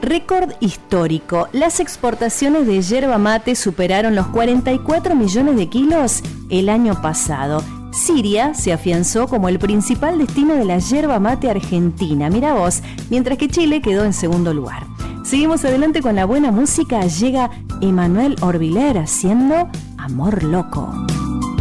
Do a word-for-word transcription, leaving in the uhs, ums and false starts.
Récord histórico. Las exportaciones de yerba mate superaron los cuarenta y cuatro millones de kilos el año pasado. Siria se afianzó como el principal destino de la yerba mate argentina, mira vos, mientras que Chile quedó en segundo lugar. Seguimos adelante con la buena música. Llega Emanuel Orbiler haciendo Amor Loco.